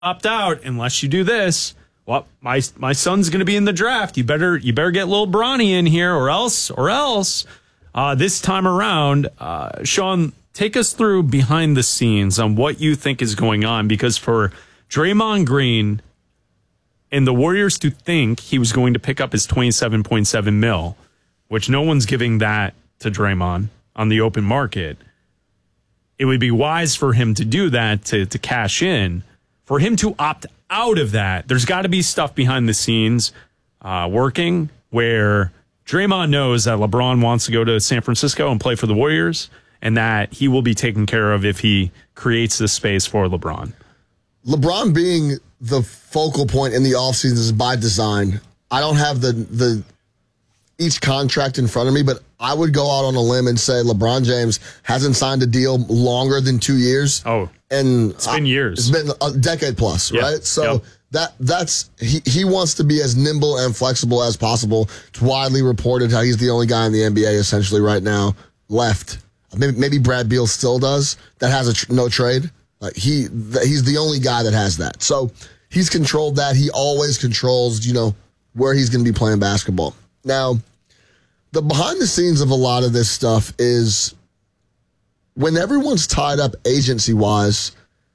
opt out unless you do this. Well, my son's going to be in the draft. You better get little Bronny in here, or else. This time around, Sean, take us through behind the scenes on what you think is going on, because for Draymond Green and the Warriors to think he was going to pick up his $27.7 million, which no one's giving that to Draymond on the open market, it would be wise for him to do that to cash in. For him to opt out of that, there's got to be stuff behind the scenes working where Draymond knows that LeBron wants to go to San Francisco and play for the Warriors, and that he will be taken care of if he creates the space for LeBron. LeBron being the focal point in the offseason is by design. I don't have the each contract in front of me, but I would go out on a limb and say LeBron James hasn't signed a deal longer than 2 years. Oh, and it's been years. It's been a decade plus, right? So that's he wants to be as nimble and flexible as possible. It's widely reported how he's the only guy in the NBA essentially right now left. Maybe Brad Beal still does that has no trade. Like he's the only guy that has that. So he's controlled that. He always controls, where he's going to be playing basketball. Now, the behind the scenes of a lot of this stuff is when everyone's tied up agency wise.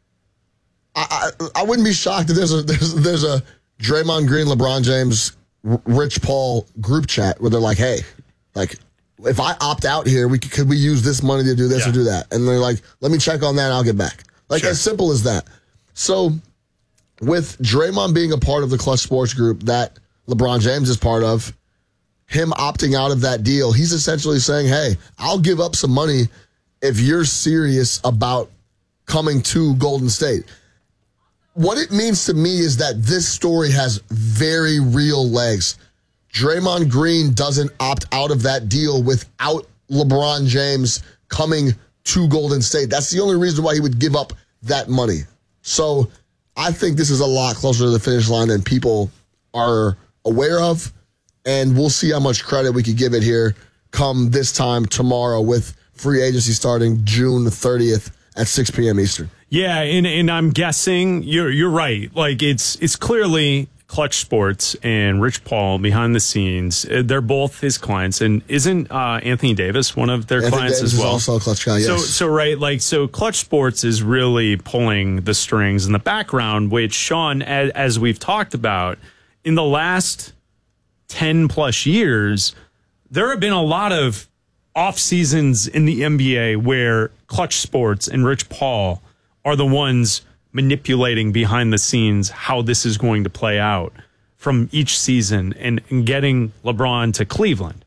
I wouldn't be shocked if there's a Draymond Green, LeBron James, Rich Paul group chat where they're like, hey, like if I opt out here, could we use this money to do this or do that? And they're like, let me check on that and I'll get back. Like as simple as that. So with Draymond being a part of the Clutch Sports Group that LeBron James is part of, him opting out of that deal, he's essentially saying, hey, I'll give up some money if you're serious about coming to Golden State. What it means to me is that this story has very real legs. Draymond Green doesn't opt out of that deal without LeBron James coming to Golden State. That's the only reason why he would give up that money. So I think this is a lot closer to the finish line than people are aware of, and we'll see how much credit we could give it here come this time tomorrow with free agency starting June 30th at 6 p.m. Eastern. Yeah, and I'm guessing you're right. Like it's clearly Clutch Sports and Rich Paul behind the scenes. They're both his clients, and isn't Anthony Davis one of their clients Davis as well? Is also a Clutch guy. Yes. So right, so Clutch Sports is really pulling the strings in the background. Which Sean, as we've talked about, in the last 10 plus years, there have been a lot of off seasons in the NBA where Clutch Sports and Rich Paul are the ones manipulating behind the scenes how this is going to play out from each season and getting LeBron to Cleveland,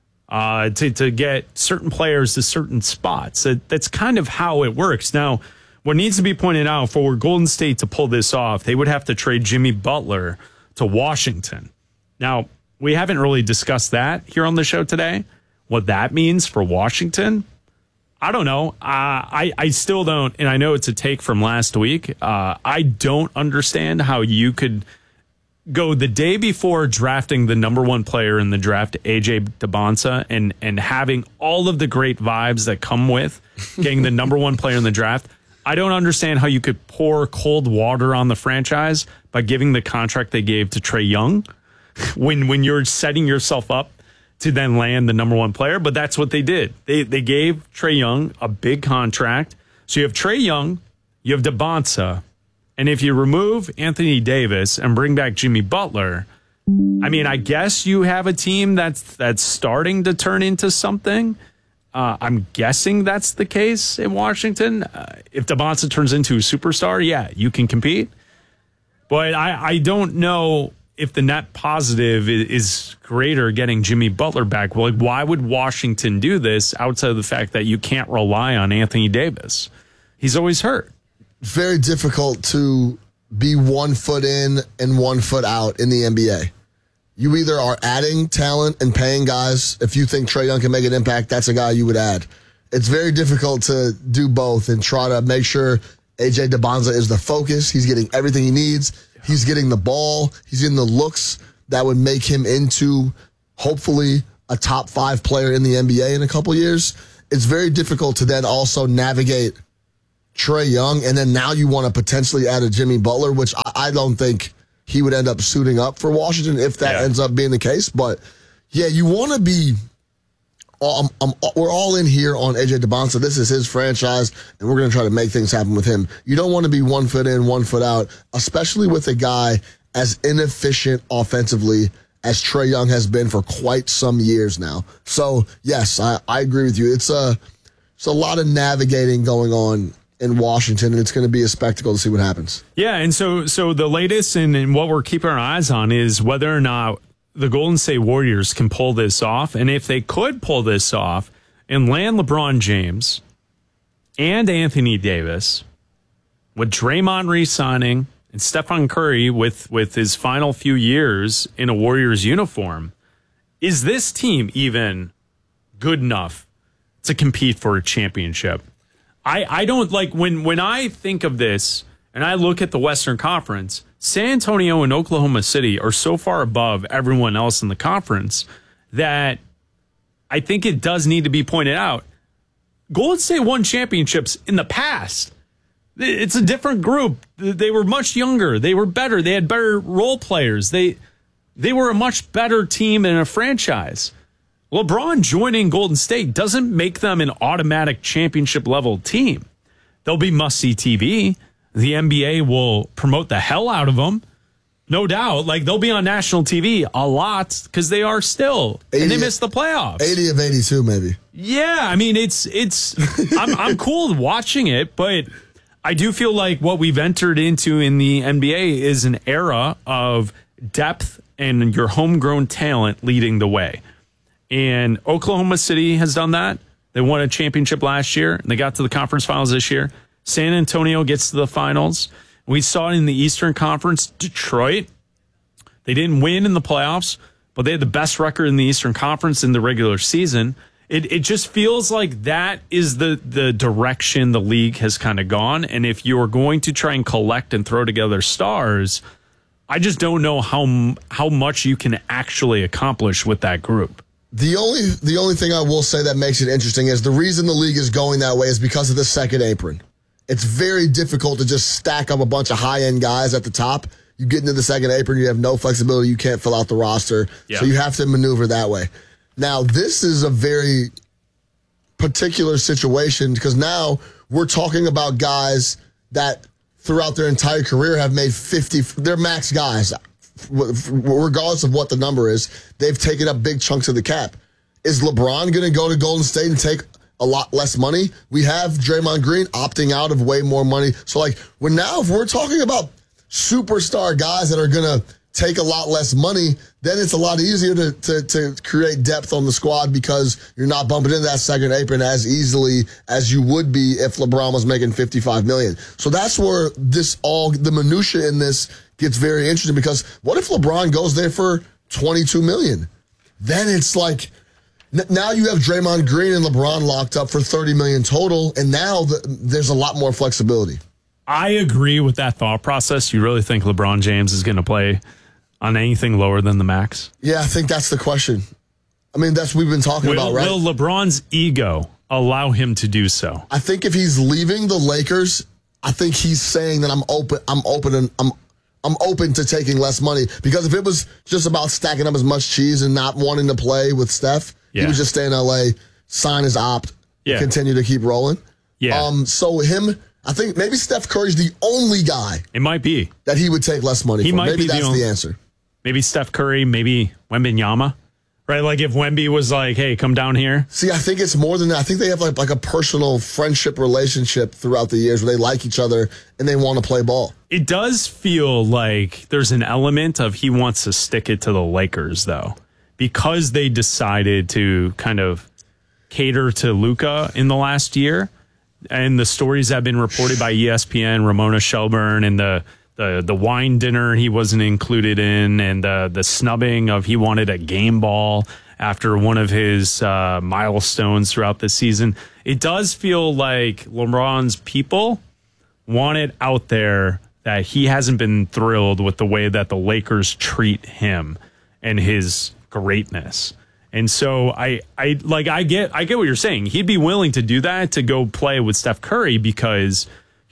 to get certain players to certain spots. That's kind of how it works. Now, what needs to be pointed out for Golden State to pull this off, they would have to trade Jimmy Butler to Washington. Now, we haven't really discussed that here on the show today. What that means for Washington, I don't know. I still don't, and I know it's a take from last week. I don't understand how you could go the day before drafting the number one player in the draft, AJ Debonsa, and having all of the great vibes that come with getting the number one player in the draft. I don't understand how you could pour cold water on the franchise by giving the contract they gave to Trae Young when you're setting yourself up to then land the number one player. But that's what they did. They gave Trae Young a big contract. So you have Trae Young, you have Debonsa, and if you remove Anthony Davis and bring back Jimmy Butler, I mean, I guess you have a team that's starting to turn into something. I'm guessing that's the case in Washington. If Debonsa turns into a superstar, yeah, you can compete. But I don't know if the net positive is greater getting Jimmy Butler back. Well, like, why would Washington do this outside of the fact that you can't rely on Anthony Davis? He's always hurt. Very difficult to be 1 foot in and 1 foot out in the NBA. You either are adding talent and paying guys. If you think Trae Young can make an impact, that's a guy you would add. It's very difficult to do both and try to make sure AJ Debonsa is the focus. He's getting everything he needs. He's getting the ball. He's getting the looks that would make him into, hopefully, a top 5 player in the NBA in a couple years. It's very difficult to then also navigate Trae Young, and then now you want to potentially add a Jimmy Butler, which I don't think he would end up suiting up for Washington if that ends up being the case. But yeah, you want to be. We're all in here on AJ DeBonsa. This is his franchise, and we're going to try to make things happen with him. You don't want to be 1 foot in, 1 foot out, especially with a guy as inefficient offensively as Trae Young has been for quite some years now. So yes, I agree with you. It's a lot of navigating going on in Washington, and it's going to be a spectacle to see what happens. Yeah, and so the latest and what we're keeping our eyes on is whether or not the Golden State Warriors can pull this off. And if they could pull this off and land LeBron James and Anthony Davis with Draymond re-signing and Stephen Curry with his final few years in a Warriors uniform, is this team even good enough to compete for a championship? I don't like when I think of this and I look at the Western Conference, San Antonio and Oklahoma City are so far above everyone else in the conference that I think it does need to be pointed out. Golden State won championships in the past. It's a different group. They were much younger. They were better. They had better role players. They were a much better team and a franchise. LeBron joining Golden State doesn't make them an automatic championship level team. They'll be must-see TV. The NBA will promote the hell out of them. No doubt. Like, they'll be on national TV a lot because they are still. And they missed the playoffs. 80 of 82, maybe. Yeah, I mean, it's I'm cool watching it, but I do feel like what we've entered into in the NBA is an era of depth and your homegrown talent leading the way. And Oklahoma City has done that. They won a championship last year, and they got to the conference finals this year. San Antonio gets to the finals. We saw it in the Eastern Conference. Detroit, they didn't win in the playoffs, but they had the best record in the Eastern Conference in the regular season. It just feels like that is the direction the league has kind of gone. And if you're going to try and collect and throw together stars, I just don't know how much you can actually accomplish with that group. The only thing I will say that makes it interesting is the reason the league is going that way is because of the second apron. It's very difficult to just stack up a bunch of high-end guys at the top. You get into the second apron, you have no flexibility, you can't fill out the roster, so you have to maneuver that way. Now, this is a very particular situation because now we're talking about guys that throughout their entire career have made 50, they're max guys. Regardless of what the number is, they've taken up big chunks of the cap. Is LeBron going to go to Golden State and take a lot less money? We have Draymond Green opting out of way more money. So, like, if we're talking about superstar guys that are going to take a lot less money, then it's a lot easier to create depth on the squad because you're not bumping into that second apron as easily as you would be if LeBron was making $55 million. So that's where the minutia in this gets very interesting because what if LeBron goes there for $22 million? Then it's like, now you have Draymond Green and LeBron locked up for $30 million total, and now there's a lot more flexibility. I agree with that thought process. You really think LeBron James is going to play on anything lower than the max? Yeah, I think that's the question. I mean, that's what we've been talking about, right? Will LeBron's ego allow him to do so? I think if he's leaving the Lakers, I think he's saying that I'm open to taking less money, because if it was just about stacking up as much cheese and not wanting to play with Steph, he would just stay in LA, sign his opt, continue to keep rolling. Yeah. So I think maybe Steph Curry's the only guy. It might be that he would take less money. Maybe that's the answer. Maybe Steph Curry, maybe Wembanyama, right? Like if Wemby was like, "Hey, come down here." See, I think it's more than that. I think they have like a personal friendship relationship throughout the years where they like each other and they want to play ball. It does feel like there's an element of he wants to stick it to the Lakers, though, because they decided to kind of cater to Luka in the last year. And the stories have been reported by ESPN, Ramona Shelburne, and the wine dinner he wasn't included in, and the snubbing of he wanted a game ball after one of his milestones throughout the season. It does feel like LeBron's people want it out there that he hasn't been thrilled with the way that the Lakers treat him and his greatness. And so I get what you're saying. He'd be willing to do that to go play with Steph Curry because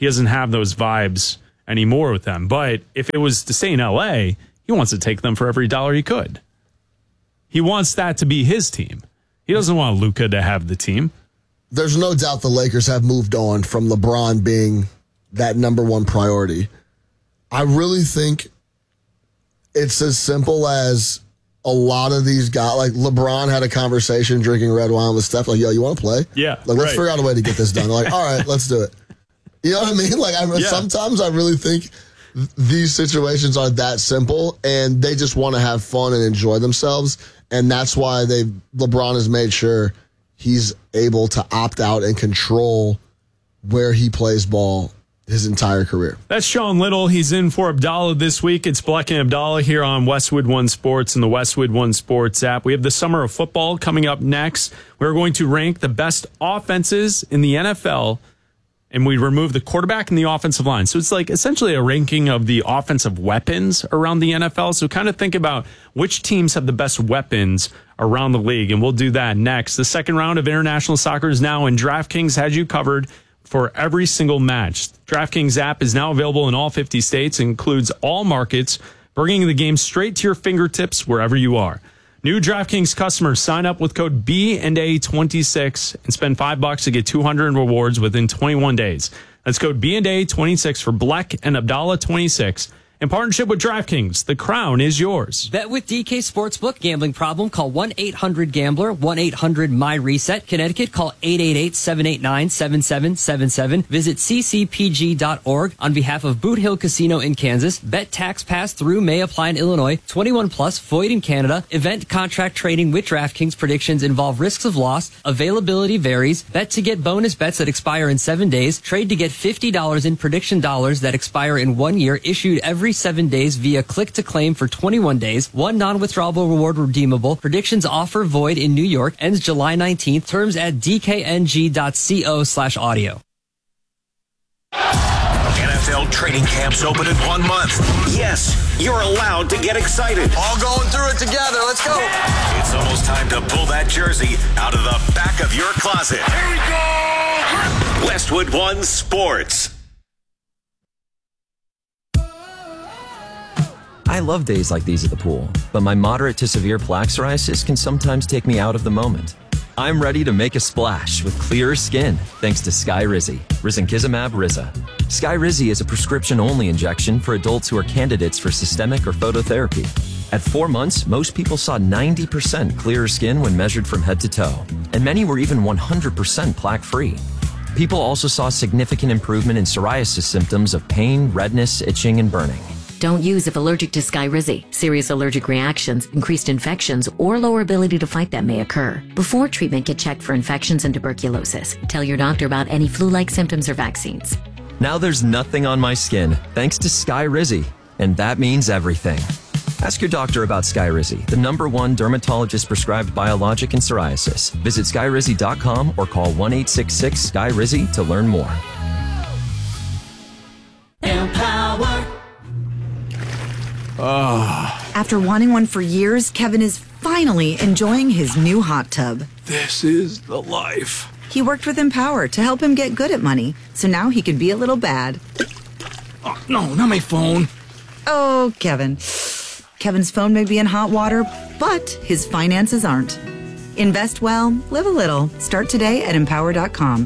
he doesn't have those vibes anymore with them. But if it was to stay in LA, he wants to take them for every dollar he could. He wants that to be his team. He doesn't want Luka to have the team. There's no doubt the Lakers have moved on from LeBron being that number one priority. I really think it's as simple as a lot of these guys, like LeBron had a conversation drinking red wine with Steph, like, yo, you want to play? Yeah. Like, let's figure out a way to get this done. They're like, all right, let's do it. You know what I mean? Like, sometimes I really think these situations are that simple, and they just want to have fun and enjoy themselves. And that's why LeBron has made sure he's able to opt out and control where he plays ball his entire career. That's Sean Little. He's in for Abdallah this week. It's Black and Abdallah here on Westwood One Sports and the Westwood One Sports app. We have the summer of football coming up next. We're going to rank the best offenses in the NFL, and we remove the quarterback and the offensive line. So it's like essentially a ranking of the offensive weapons around the NFL. So kind of think about which teams have the best weapons around the league, and we'll do that next. The second round of international soccer is now, and DraftKings has you covered for every single match. DraftKings app is now available in all 50 states and includes all markets, bringing the game straight to your fingertips wherever you are. New DraftKings customers sign up with code B&A26 and spend $5 to get $200 in rewards within 21 days. That's code B&A26 for Black and Abdallah 26. In partnership with DraftKings, the crown is yours. Bet with DK Sportsbook. Gambling problem? Call 1-800-GAMBLER, 1-800-MY-RESET. Connecticut, call 888-789-7777. Visit ccpg.org. On behalf of Boot Hill Casino in Kansas, bet tax pass through may apply in Illinois. 21 plus, void in Canada. Event contract trading with DraftKings. Predictions involve risks of loss. Availability varies. Bet to get bonus bets that expire in 7 days. Trade to get $50 in prediction dollars that expire in 1 year. Issued every 7 days via click to claim for 21 days. One non-withdrawable reward redeemable. Predictions offer void in New York. Ends July 19th. Terms at dkng.co/audio. NFL training camps open in 1 month. Yes, you're allowed to get excited. All going through it together. Let's go. It's almost time to pull that jersey out of the back of your closet. Here we go. Westwood One Sports. I love days like these at the pool, but my moderate to severe plaque psoriasis can sometimes take me out of the moment. I'm ready to make a splash with clearer skin thanks to Skyrizi, risankizumab Riza. Skyrizi is a prescription-only injection for adults who are candidates for systemic or phototherapy. At 4 months, most people saw 90% clearer skin when measured from head to toe, and many were even 100% plaque-free. People also saw significant improvement in psoriasis symptoms of pain, redness, itching, and burning. Don't use if allergic to Skyrizi. Serious allergic reactions, increased infections, or lower ability to fight them may occur. Before treatment, get checked for infections and tuberculosis. Tell your doctor about any flu-like symptoms or vaccines. Now there's nothing on my skin thanks to Skyrizi, and that means everything. Ask your doctor about Skyrizi, the #1 dermatologist-prescribed biologic in psoriasis. Visit skyrizi.com or call 1-866-SKY-RIZI to learn more. Empower. After wanting one for years, Kevin is finally enjoying his new hot tub. This is the life. He worked with Empower to help him get good at money, so now he can be a little bad. Oh, no, not my phone. Oh, Kevin. Kevin's phone may be in hot water, but his finances aren't. Invest well, live a little. Start today at empower.com.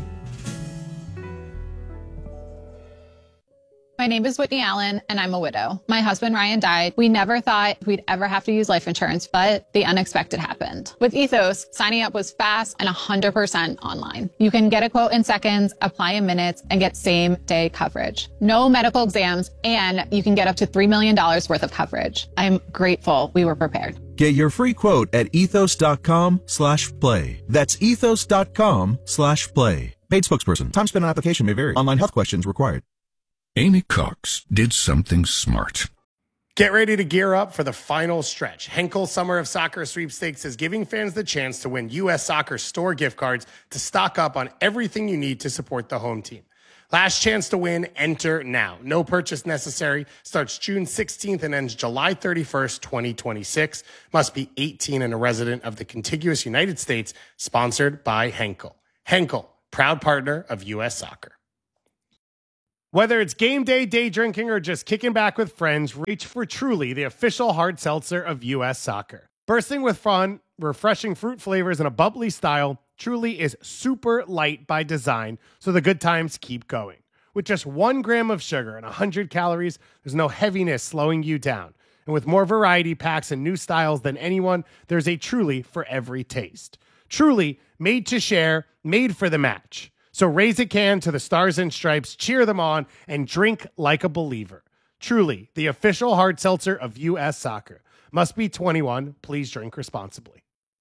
My name is Whitney Allen, and I'm a widow. My husband, Ryan, died. We never thought we'd ever have to use life insurance, but the unexpected happened. With Ethos, signing up was fast and 100% online. You can get a quote in seconds, apply in minutes, and get same-day coverage. No medical exams, and you can get up to $3 million worth of coverage. I'm grateful we were prepared. Get your free quote at ethos.com/play. That's ethos.com/play. Paid spokesperson. Time spent on application may vary. Online health questions required. Amy Cox did something smart. Get ready to gear up for the final stretch. Henkel Summer of Soccer Sweepstakes is giving fans the chance to win U.S. Soccer store gift cards to stock up on everything you need to support the home team. Last chance to win, enter now. No purchase necessary. Starts June 16th and ends July 31st, 2026. Must be 18 and a resident of the contiguous United States. Sponsored by Henkel. Henkel, proud partner of U.S. Soccer. Whether it's game day, day drinking, or just kicking back with friends, reach for Truly, the official hard seltzer of U.S. Soccer. Bursting with fun, refreshing fruit flavors, and a bubbly style, Truly is super light by design, so the good times keep going. With just 1 gram of sugar and 100 calories, there's no heaviness slowing you down. And with more variety packs and new styles than anyone, there's a Truly for every taste. Truly, made to share, made for the match. So raise a can to the Stars and Stripes, cheer them on, and drink like a believer. Truly, the official hard seltzer of U.S. Soccer. Must be 21. Please drink responsibly.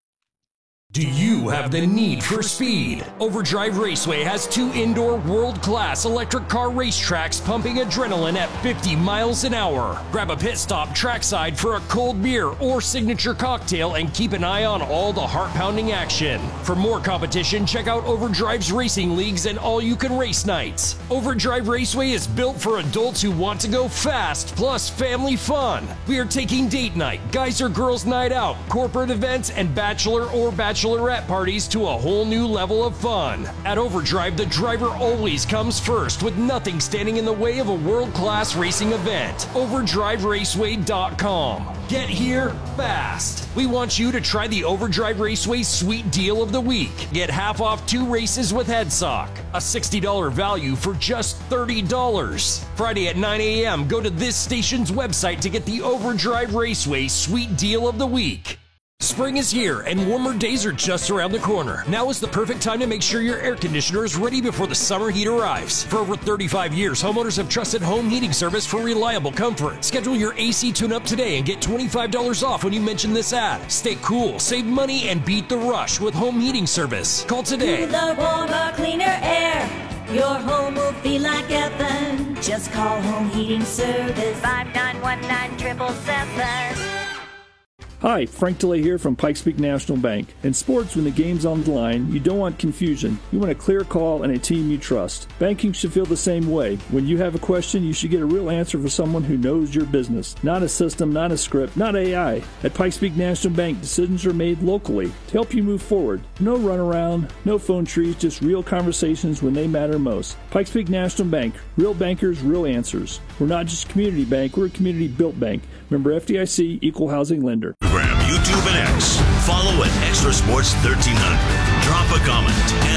Do you have the need for speed? Overdrive Raceway has 2 indoor world-class electric car racetracks pumping adrenaline at 50 miles an hour. Grab a pit stop trackside for a cold beer or signature cocktail and keep an eye on all the heart-pounding action. For more competition, check out Overdrive's racing leagues and all-you-can-race nights. Overdrive Raceway is built for adults who want to go fast, plus family fun. We are taking date night, guys or girls night out, corporate events, and bachelor or bachelorette parties to a whole new level of fun. At Overdrive, the driver always comes first, with nothing standing in the way of a world-class racing event. OverdriveRaceway.com. Get here fast. We want you to try the Overdrive Raceway Sweet Deal of the Week. Get half off 2 races with HeadSock. A $60 value for just $30. Friday at 9 a.m., go to this station's website to get the Overdrive Raceway Sweet Deal of the Week. Spring is here and warmer days are just around the corner. Now is the perfect time to make sure your air conditioner is ready before the summer heat arrives. For over 35 years, homeowners have trusted Home Heating Service for reliable comfort. Schedule your AC tune-up today and get $25 off when you mention this ad. Stay cool, save money, and beat the rush with Home Heating Service. Call today. The warmer, cleaner air. Your home will feel like heaven. Just call Home Heating Service. 5919-777. Hi, Frank DeLay here from Pikes Peak National Bank. In sports, when the game's on the line, you don't want confusion. You want a clear call and a team you trust. Banking should feel the same way. When you have a question, you should get a real answer from someone who knows your business. Not a system, not a script, not AI. At Pikes Peak National Bank, decisions are made locally to help you move forward. No runaround, no phone trees, just real conversations when they matter most. Pikes Peak National Bank. Real bankers, real answers. We're not just a community bank, we're a community-built bank. Member FDIC, Equal Housing Lender. YouTube and X. Follow at Extra Sports 1300. Drop a comment.